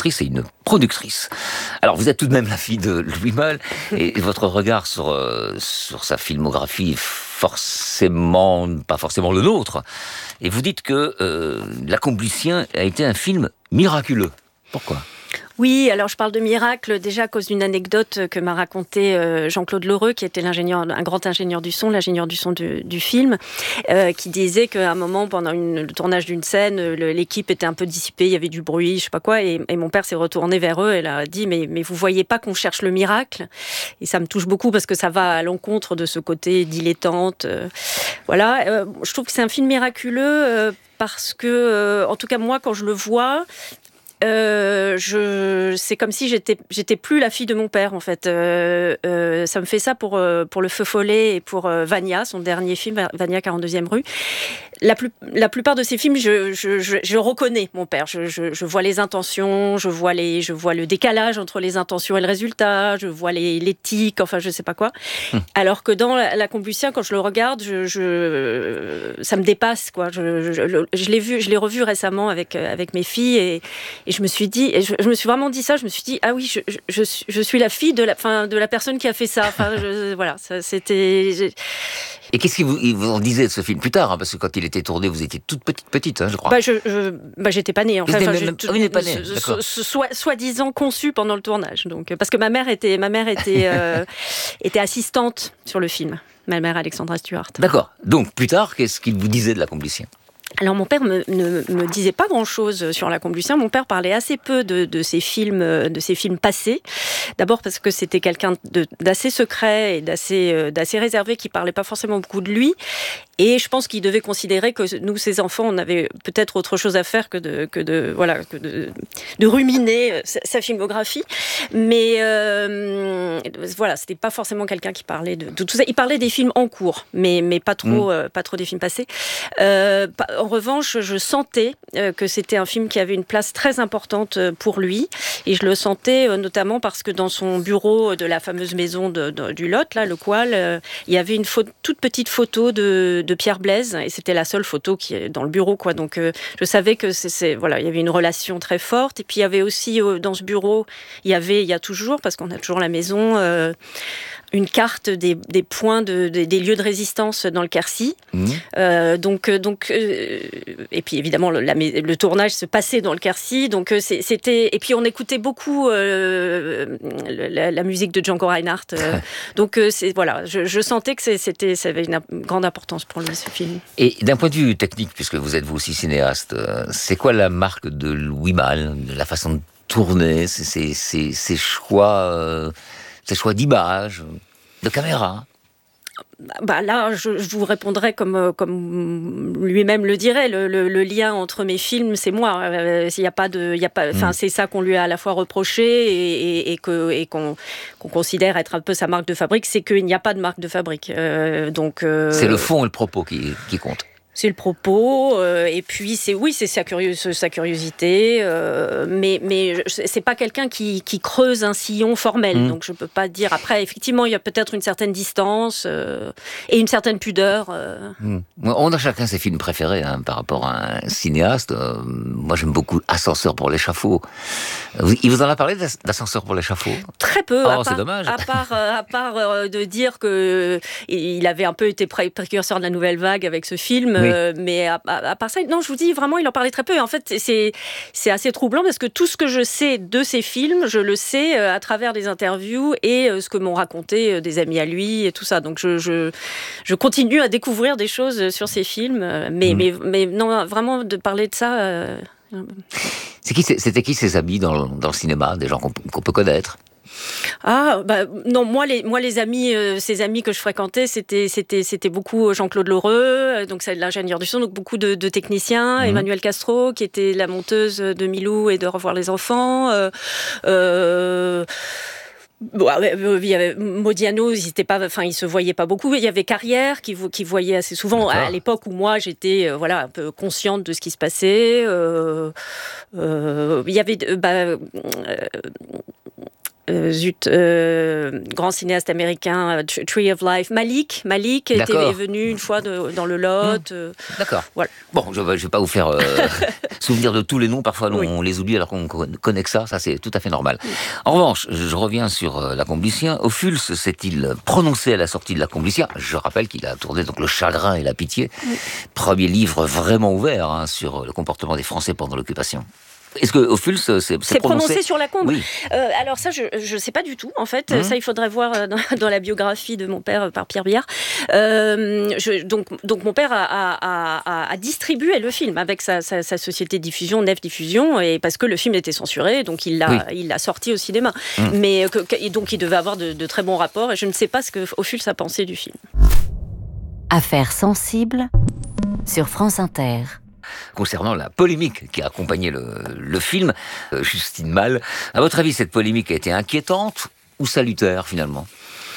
réalisatrice et une productrice. Alors, vous êtes tout de même la fille de Louis Malle, et votre regard sur sa filmographie est forcément, pas forcément le nôtre. Et vous dites que L'Accomplicien a été un film miraculeux. Pourquoi ? Oui, alors je parle de miracle déjà à cause d'une anecdote que m'a raconté Jean-Claude Lheureux, qui était un grand ingénieur du son du film, qui disait qu'à un moment, pendant le tournage d'une scène, l'équipe était un peu dissipée, il y avait du bruit, je sais pas quoi, et mon père s'est retourné vers eux et leur a dit mais vous voyez pas qu'on cherche le miracle ? Et ça me touche beaucoup parce que ça va à l'encontre de ce côté dilettante. Voilà, je trouve que c'est un film miraculeux parce que, en tout cas moi, quand je le vois, c'est comme si j'étais plus la fille de mon père en fait. Ça me fait ça pour le Feu Follet et pour Vania, son dernier film, Vania 42e rue. La plupart de ces films, je reconnais mon père. Je vois les intentions, je vois le décalage entre les intentions et le résultat, je vois l'éthique, enfin je sais pas quoi. Alors que dans L'Accomplicien, quand je le regarde, ça me dépasse quoi. Je l'ai revu récemment avec mes filles et je me suis dit, je me suis vraiment dit ça. Je me suis dit ah oui, je suis la fille de la personne qui a fait ça. Enfin voilà, ça c'était. Et qu'est-ce qu'il vous en disait de ce film plus tard, hein, parce que quand il était tourné, vous étiez toute petite, hein, je crois. J'étais pas née. Vous n'êtes pas née, d'accord. Soi-disant conçue pendant le tournage. Donc, parce que ma mère était assistante sur le film. Ma mère Alexandra Stuart. D'accord. Donc plus tard, qu'est-ce qu'il vous disait de L'Accomplicien ? Alors mon père ne me disait pas grand-chose sur L'Accomplicien. Mon père parlait assez peu de ses films passés. D'abord parce que c'était quelqu'un d'assez secret et d'assez réservé, qui parlait pas forcément beaucoup de lui. Et je pense qu'il devait considérer que nous, ses enfants, on avait peut-être autre chose à faire que de ruminer sa filmographie. Mais voilà, c'était pas forcément quelqu'un qui parlait de tout ça. Il parlait des films en cours, mais pas trop des films passés. En revanche, je sentais que c'était un film qui avait une place très importante pour lui. Et je le sentais notamment parce que dans son bureau de la fameuse maison du Lot, là, le Coual, il y avait une toute petite photo de Pierre Blaise, et c'était la seule photo qui est dans le bureau, quoi. Donc je savais que voilà, il y avait une relation très forte. Et puis il y avait aussi dans ce bureau, il y a toujours, parce qu'on a toujours la maison, une carte des points des lieux de résistance dans le Quercy. Et puis évidemment le tournage se passait dans le Quercy, donc c'était, et puis on écoutait beaucoup la musique de Django Reinhardt. Donc voilà, je sentais que ça avait une grande importance pour lui, ce film. Et d'un point de vue technique, puisque vous êtes vous aussi cinéaste, c'est quoi la marque de Louis Malle, la façon de tourner, ses choix d'image, de caméra? Là, je vous répondrai comme lui-même le dirait. Le lien entre mes films, c'est moi. C'est ça qu'on lui a à la fois reproché et qu'on considère être un peu sa marque de fabrique, c'est qu'il n'y a pas de marque de fabrique. C'est le fond et le propos qui comptent. C'est le propos, et puis c'est sa curiosité, mais c'est pas quelqu'un qui creuse un sillon formel, donc je peux pas dire. Après, effectivement, il y a peut-être une certaine distance et une certaine pudeur. On a chacun ses films préférés, hein, par rapport à un cinéaste. Moi, j'aime beaucoup Ascenseur pour l'échafaud. Il vous en a parlé d'Ascenseur pour l'échafaud ? Très peu. C'est dommage. À part de dire que il avait un peu été précurseur de la nouvelle vague avec ce film. Oui. Mais à part ça, non, je vous dis vraiment, il en parlait très peu. Et en fait, c'est assez troublant parce que tout ce que je sais de ces films, je le sais à travers des interviews et ce que m'ont raconté des amis à lui et tout ça. Donc je continue à découvrir des choses sur ces films, mais non, vraiment de parler de ça. C'était qui ses amis dans le cinéma, des gens qu'on peut connaître? Non, moi les amis, ces amis que je fréquentais, c'était beaucoup Jean-Claude Lheureux, donc c'est l'ingénieur du son, donc beaucoup de techniciens, Emmanuel Castro qui était la monteuse de Milou et de Revoir les enfants. Il y avait Modiano, il se voyait pas beaucoup. Il y avait Carrière qui voyait assez souvent. D'accord. À l'époque où moi j'étais un peu consciente de ce qui se passait. Il y avait grand cinéaste américain, Tree of Life, Malik est venu une fois dans le Lot. D'accord. Voilà. Bon, je ne vais pas vous faire souvenir de tous les noms, parfois on les oublie alors qu'on connaît que ça c'est tout à fait normal. En revanche, je reviens sur La Combe-Lucien. Ophuls s'est-il prononcé à la sortie de La Combe-Lucien? Je rappelle qu'il a tourné donc Le Chagrin et la Pitié, premier livre vraiment ouvert sur le comportement des Français pendant l'occupation. Est-ce que Ophuls s'est prononcé sur La Combe? Oui. Alors ça, je ne sais pas du tout. En fait, ça, il faudrait voir dans la biographie de mon père par Pierre Biard. Donc mon père a distribué le film avec sa société de diffusion, Nef Diffusion, et parce que le film était censuré, donc il l'a sorti au cinéma. Mais et donc il devait avoir de très bons rapports. Et je ne sais pas ce que Ophuls a pensé du film. Affaires sensibles sur France Inter. Concernant la polémique qui a accompagné le film, Justine Malle, à votre avis, cette polémique a été inquiétante ou salutaire finalement?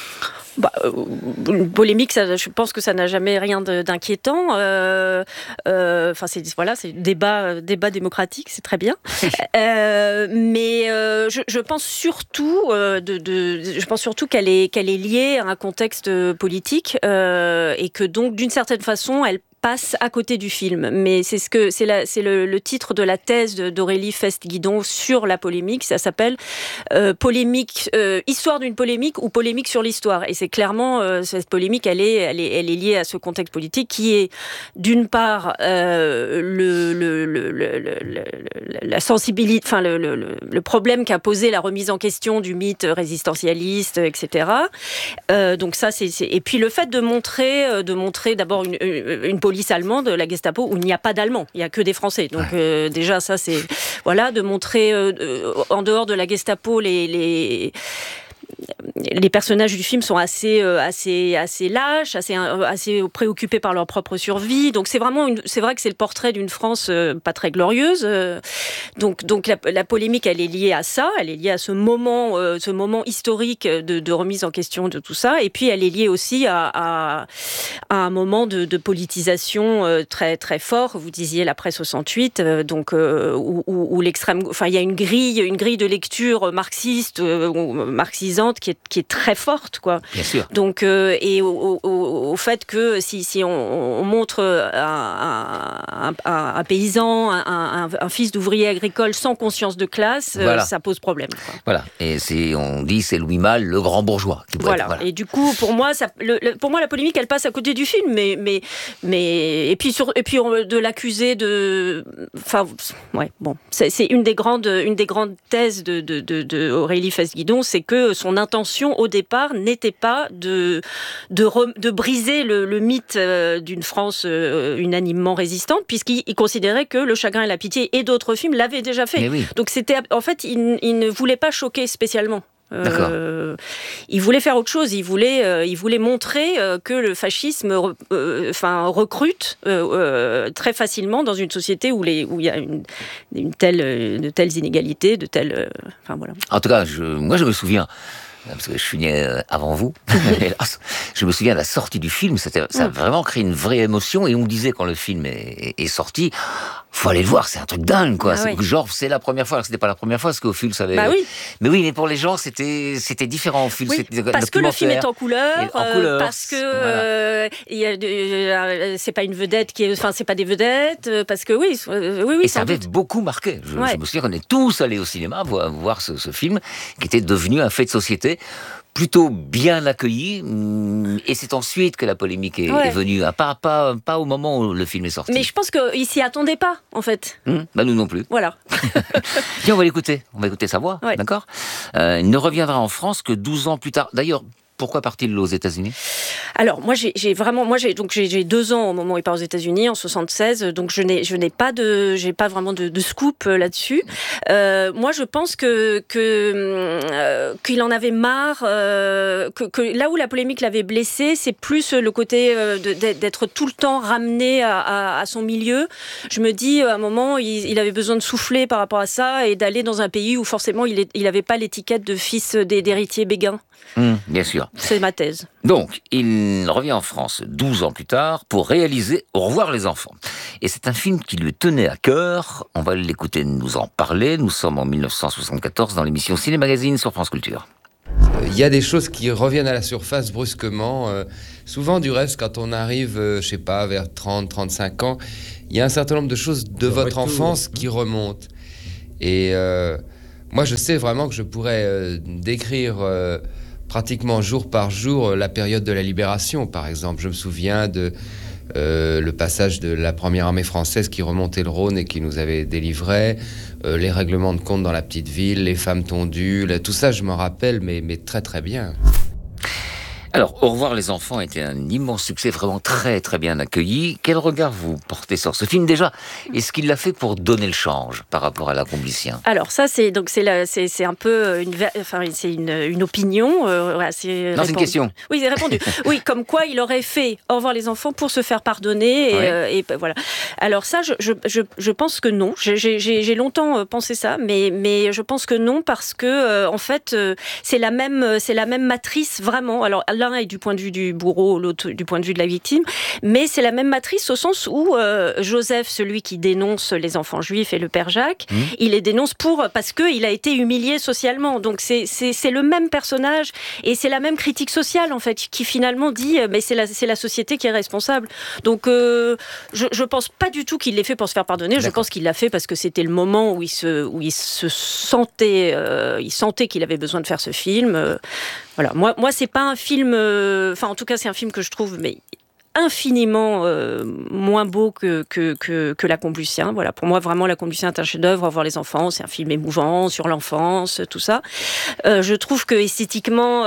Une polémique, je pense que ça n'a jamais rien d'inquiétant. C'est débat démocratique, c'est très bien. Mais je pense surtout qu'elle est liée à un contexte politique et que donc d'une certaine façon elle passe à côté du film, mais c'est le titre de la thèse d'Aurélie Fest-Guidon sur la polémique. Ça s'appelle polémique, histoire d'une polémique ou polémique sur l'histoire. Et c'est clairement cette polémique, elle est liée à ce contexte politique qui est d'une part la sensibilité, enfin le problème qu'a posé la remise en question du mythe résistentialiste, etc. Donc ça et puis le fait de montrer d'abord une police allemande, la Gestapo, où il n'y a pas d'Allemands, il n'y a que des Français. Donc déjà, ça c'est... Voilà, de montrer en dehors de la Gestapo les personnages du film sont assez lâches, assez préoccupés par leur propre survie. Donc c'est vrai que c'est le portrait d'une France pas très glorieuse. Donc la polémique, elle est liée à ça, elle est liée à ce moment historique de remise en question de tout ça. Et puis elle est liée aussi à un moment de politisation très très fort. Vous disiez la presse 68, donc où l'extrême, enfin il y a une grille de lecture marxiste, marxisante qui est très forte, quoi. Bien sûr. Donc et au fait que si on montre un paysan, un fils d'ouvrier agricole sans conscience de classe, ça pose problème, quoi. Voilà. Et on dit c'est Louis Malle, le grand bourgeois. Voilà. Et du coup, pour moi, la polémique, elle passe à côté du film, mais et puis de l'accuser de, enfin, ouais, bon, c'est une des grandes thèses de Aurélie Fest-Guidon, c'est que son intention au départ n'était pas de briser le mythe d'une France unanimement résistante, puisqu'il considérait que Le Chagrin et la Pitié et d'autres films l'avaient déjà fait. Oui. Donc c'était, en fait, il ne voulait pas choquer spécialement. Il voulait faire autre chose. Il voulait montrer que le fascisme recrute très facilement dans une société où il y a de telles inégalités, voilà. En tout cas, moi je me souviens, parce que je suis né avant vous, hélas, je me souviens de la sortie du film, ça a vraiment créé une vraie émotion, et on me disait quand le film est sorti, faut aller le voir, c'est un truc dingue, quoi. Genre, c'est la première fois, alors que c'était pas la première fois, parce qu'Ophuls savait... Bah oui. Mais pour les gens, c'était différent, Ophuls. Oui, parce que le film est en couleur, parce que c'est pas une vedette c'est pas des vedettes, parce que oui. Et ça avait beaucoup marqué. Je me souviens qu'on est tous allés au cinéma voir ce film, qui était devenu un fait de société, plutôt bien accueilli, et c'est ensuite que la polémique est venue, pas au moment où le film est sorti. Mais je pense qu'ils s'y attendaient pas, en fait. Nous non plus. Voilà. Tiens, on va l'écouter sa voix, d'accord. Il ne reviendra en France que 12 ans plus tard. D'ailleurs, pourquoi part-il aux États-Unis ? Alors, moi, j'ai 2 ans au moment où il part aux États-Unis, en 76, donc j'ai pas vraiment de scoop là-dessus. Moi, je pense qu'il en avait marre, que là où la polémique l'avait blessé, c'est plus le côté d'être tout le temps ramené à son milieu. Je me dis, à un moment, il avait besoin de souffler par rapport à ça et d'aller dans un pays où forcément il n'avait pas l'étiquette de fils d'héritier béguin. Bien sûr. Voilà. C'est ma thèse. Donc, il revient en France 12 ans plus tard pour réaliser Au revoir les enfants. Et c'est un film qui lui tenait à cœur. On va l'écouter nous en parler. Nous sommes en 1974 dans l'émission Ciné Magazine sur France Culture. Il y a des choses qui reviennent à la surface brusquement. Souvent, du reste, quand on arrive, vers 30-35 ans, il y a un certain nombre de choses de votre enfance qui remontent. Et moi, je sais vraiment que je pourrais décrire pratiquement jour par jour la période de la Libération, par exemple. Je me souviens de le passage de la première armée française qui remontait le Rhône et qui nous avait délivrés, les règlements de compte dans la petite ville, les femmes tondues, tout ça, je m'en rappelle, mais très très bien. Alors, Au revoir les enfants était un immense succès, vraiment très très bien accueilli. Quel regard vous portez sur ce film déjà? Est-ce qu'il l'a fait pour donner le change par rapport à La Combe-Lucien? Alors ça, c'est un peu une opinion. Non, c'est une question. Oui, c'est répondu. Oui, comme quoi il aurait fait Au revoir les enfants pour se faire pardonner. Et voilà. Alors ça, je pense que non. J'ai longtemps pensé ça, mais je pense que non parce que en fait, c'est la même matrice vraiment. Alors l'un est du point de vue du bourreau, l'autre du point de vue de la victime, mais c'est la même matrice au sens où Joseph, celui qui dénonce les enfants juifs, et le père Jacques, il les dénonce parce qu'il a été humilié socialement. Donc c'est le même personnage et c'est la même critique sociale en fait qui finalement dit mais c'est la société qui est responsable. Donc je pense pas du tout qu'il l'ait fait pour se faire pardonner. D'accord. Je pense qu'il l'a fait parce que c'était le moment où il se sentait, il sentait qu'il avait besoin de faire ce film. Voilà, moi c'est pas un film, en tout cas c'est un film que je trouve infiniment moins beau que La Combe-Lucien. Voilà, pour moi vraiment La Combe-Lucien est un chef-d'œuvre. Au revoir les enfants, c'est un film émouvant sur l'enfance, tout ça. Je trouve que esthétiquement,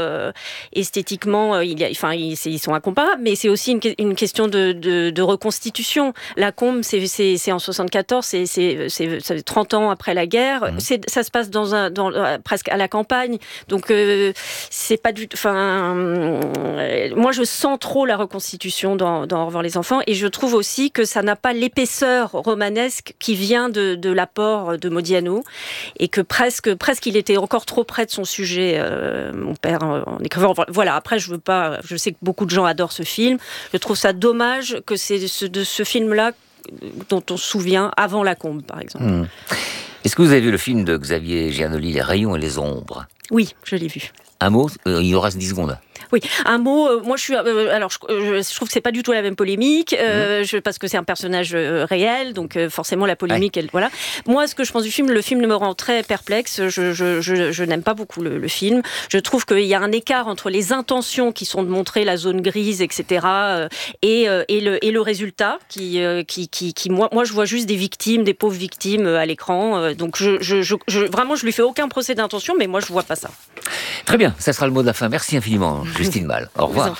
ils sont incomparables, mais c'est aussi une question de reconstitution. La Combe, c'est en 74, c'est 30 ans après la guerre. Ça se passe presque à la campagne, donc c'est pas du tout. Moi, je sens trop la reconstitution dans Au revoir les enfants, et je trouve aussi que ça n'a pas l'épaisseur romanesque qui vient de l'apport de Modiano, et que presque il était encore trop près de son sujet, mon père, en écrivant. Voilà, après je sais que beaucoup de gens adorent ce film, je trouve ça dommage que c'est de ce film-là dont on se souvient avant La Combe, par exemple. Est-ce que vous avez vu le film de Xavier Giannoli, Les rayons et les ombres? Oui, je l'ai vu. Un mot, il nous reste 10 secondes. Oui, un mot. Moi, je trouve que c'est pas du tout la même polémique, parce que c'est un personnage réel, donc forcément la polémique, voilà. Moi, ce que je pense du film, le film me rend très perplexe. Je n'aime pas beaucoup le film. Je trouve qu'il y a un écart entre les intentions qui sont de montrer la zone grise, etc., et le résultat qui moi, je vois juste des victimes, des pauvres victimes à l'écran. Donc, vraiment, je lui fais aucun procès d'intention, mais moi, je vois pas ça. Très bien, ça sera le mot de la fin. Merci infiniment, Justine Malle. Au revoir.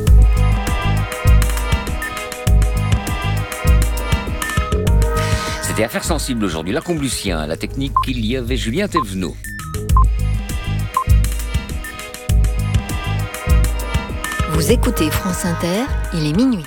C'était Affaires sensibles aujourd'hui. La Combe-Lucien, à la technique, il y avait Julien Thévenot. Vous écoutez France Inter, il est minuit.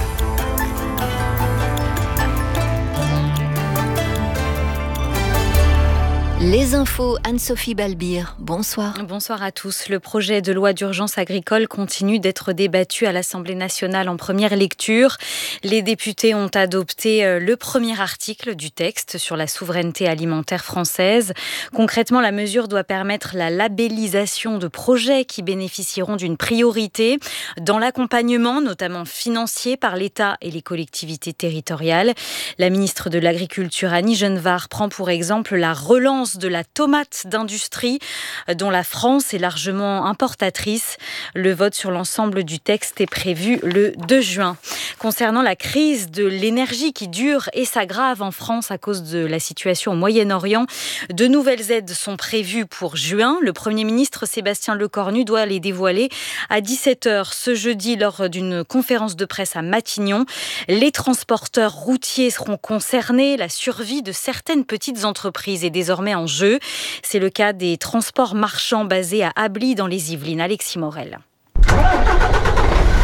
Les infos, Anne-Sophie Balbir, bonsoir. Bonsoir à tous. Le projet de loi d'urgence agricole continue d'être débattu à l'Assemblée nationale en première lecture. Les députés ont adopté le premier article du texte sur la souveraineté alimentaire française. Concrètement, la mesure doit permettre la labellisation de projets qui bénéficieront d'une priorité dans l'accompagnement, notamment financier, par l'État et les collectivités territoriales. La ministre de l'Agriculture, Annie Genevard, prend pour exemple la relance de la tomate d'industrie dont la France est largement importatrice. Le vote sur l'ensemble du texte est prévu le 2 juin. Concernant la crise de l'énergie qui dure et s'aggrave en France à cause de la situation au Moyen-Orient, de nouvelles aides sont prévues pour juin. Le Premier ministre Sébastien Lecornu doit les dévoiler à 17h ce jeudi lors d'une conférence de presse à Matignon. Les transporteurs routiers seront concernés. La survie de certaines petites entreprises est désormais en jeu. C'est le cas des transports marchands basés à Ablis dans les Yvelines. Alexis Morel.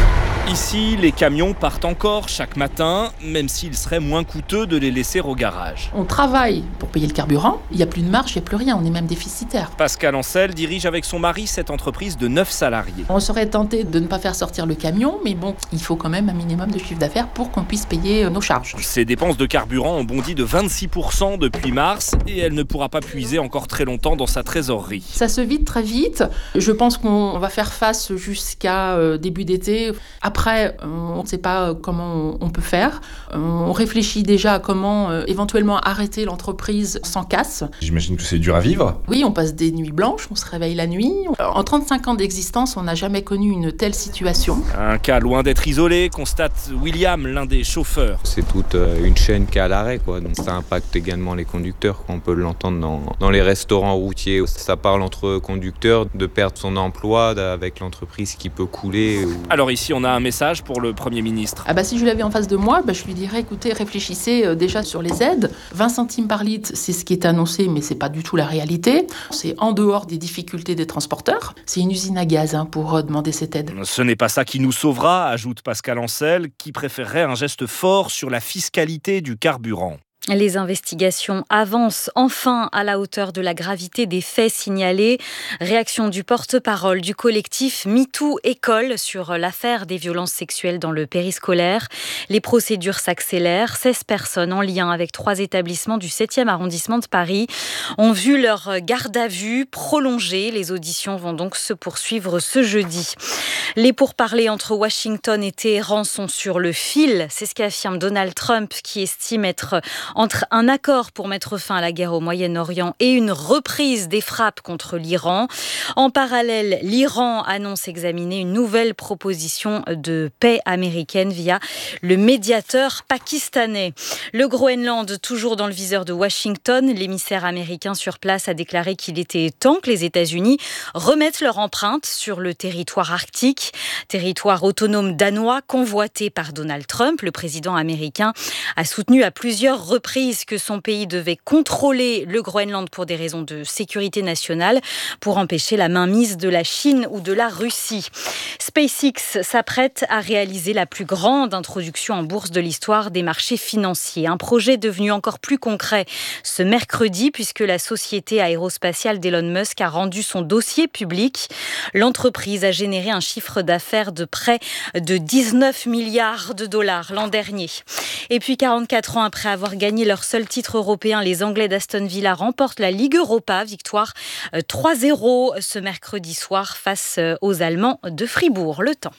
Ici, les camions partent encore chaque matin, même s'il serait moins coûteux de les laisser au garage. On travaille pour payer le carburant, il n'y a plus de marge, il n'y a plus rien, on est même déficitaire. Pascal Ancel dirige avec son mari cette entreprise de 9 salariés. On serait tenté de ne pas faire sortir le camion, mais bon, il faut quand même un minimum de chiffre d'affaires pour qu'on puisse payer nos charges. Ses dépenses de carburant ont bondi de 26% depuis mars et elle ne pourra pas puiser encore très longtemps dans sa trésorerie. Ça se vide très vite. Je pense qu'on va faire face jusqu'à début d'été. Après, on ne sait pas comment on peut faire. On réfléchit déjà à comment éventuellement arrêter l'entreprise sans casse. J'imagine que c'est dur à vivre. Oui, on passe des nuits blanches, on se réveille la nuit. En 35 ans d'existence, on n'a jamais connu une telle situation. Un cas loin d'être isolé, constate William, l'un des chauffeurs. C'est toute une chaîne qui est à l'arrêt, quoi. Donc ça impacte également les conducteurs. On peut l'entendre dans les restaurants routiers. Ça parle entre conducteurs de perdre son emploi avec l'entreprise qui peut couler. Alors ici, on a un message pour le Premier ministre. Si je l'avais en face de moi, je lui dirais, écoutez, réfléchissez déjà sur les aides. 20 centimes par litre, c'est ce qui est annoncé, mais c'est pas du tout la réalité. C'est en dehors des difficultés des transporteurs. C'est une usine à gaz pour demander cette aide. Ce n'est pas ça qui nous sauvera, ajoute Pascal Ancel, qui préférerait un geste fort sur la fiscalité du carburant. Les investigations avancent enfin à la hauteur de la gravité des faits signalés. Réaction du porte-parole du collectif MeToo École sur l'affaire des violences sexuelles dans le périscolaire. Les procédures s'accélèrent. 16 personnes en lien avec 3 établissements du 7e arrondissement de Paris ont vu leur garde à vue prolongée. Les auditions vont donc se poursuivre ce jeudi. Les pourparlers entre Washington et Téhéran sont sur le fil. C'est ce qu'affirme Donald Trump, qui estime être entre un accord pour mettre fin à la guerre au Moyen-Orient et une reprise des frappes contre l'Iran. En parallèle, l'Iran annonce examiner une nouvelle proposition de paix américaine via le médiateur pakistanais. Le Groenland, toujours dans le viseur de Washington, l'émissaire américain sur place a déclaré qu'il était temps que les États-Unis remettent leur empreinte sur le territoire arctique, territoire autonome danois convoité par Donald Trump. Le président américain a soutenu à plusieurs reprises que son pays devait contrôler le Groenland pour des raisons de sécurité nationale, pour empêcher la mainmise de la Chine ou de la Russie. SpaceX s'apprête à réaliser la plus grande introduction en bourse de l'histoire des marchés financiers. Un projet devenu encore plus concret ce mercredi, puisque la société aérospatiale d'Elon Musk a rendu son dossier public. L'entreprise a généré un chiffre d'affaires de près de 19 milliards de dollars l'an dernier. Et puis 44 ans après avoir gagné leur seul titre européen, les Anglais d'Aston Villa remportent la Ligue Europa. Victoire 3-0 ce mercredi soir face aux Allemands de Fribourg. Le temps.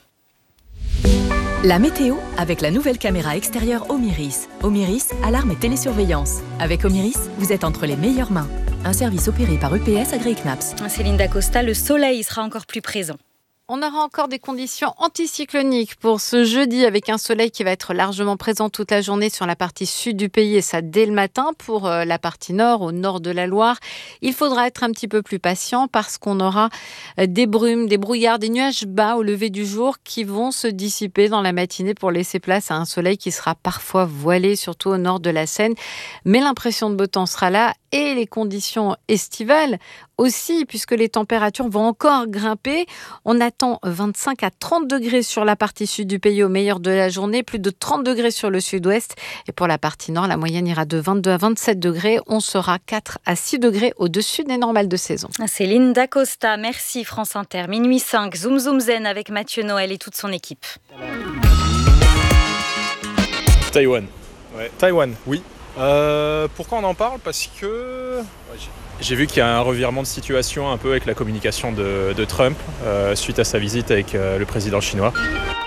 La météo avec la nouvelle caméra extérieure Omiris. Omiris, alarme et télésurveillance. Avec Omiris, vous êtes entre les meilleures mains. Un service opéré par UPS Agri-Knaps. Céline Dacosta, le soleil sera encore plus présent. On aura encore des conditions anticycloniques pour ce jeudi, avec un soleil qui va être largement présent toute la journée sur la partie sud du pays, et ça dès le matin. Pour la partie nord, au nord de la Loire, il faudra être un petit peu plus patient parce qu'on aura des brumes, des brouillards, des nuages bas au lever du jour qui vont se dissiper dans la matinée pour laisser place à un soleil qui sera parfois voilé, surtout au nord de la Seine. Mais l'impression de beau temps sera là, et les conditions estivales aussi, puisque les températures vont encore grimper. On attend 25 à 30 degrés sur la partie sud du pays au meilleur de la journée, plus de 30 degrés sur le sud-ouest. Et pour la partie nord, la moyenne ira de 22 à 27 degrés. On sera 4 à 6 degrés au-dessus des normales de saison. Céline Dacosta, merci France Inter. Minuit 5, Zoom Zoom Zen avec Mathieu Noël et toute son équipe. Taïwan. Ouais. Taïwan, oui. Pourquoi on en parle ? Parce que j'ai vu qu'il y a un revirement de situation un peu avec la communication de Trump suite à sa visite avec le président chinois.